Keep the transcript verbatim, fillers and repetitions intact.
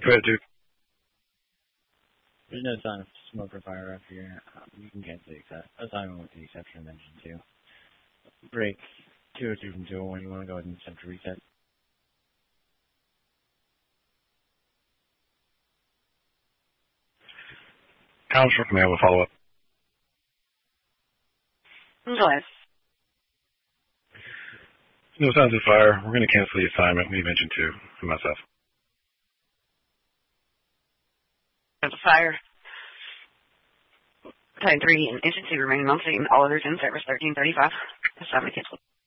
Go ahead, Duke. There's no sign of smoke or fire up here. Um, you can cancel the except assignment with the exception of engine two. Break two oh two from two oh one. You want to go ahead and attempt to reset? Comms from command will follow up. Go ahead. No signs of fire. We're going to cancel the assignment. Leave engine two for myself. There's a fire. Titan three and engine two remaining on scene. All others in service thirteen thirty-five. Assignment canceled.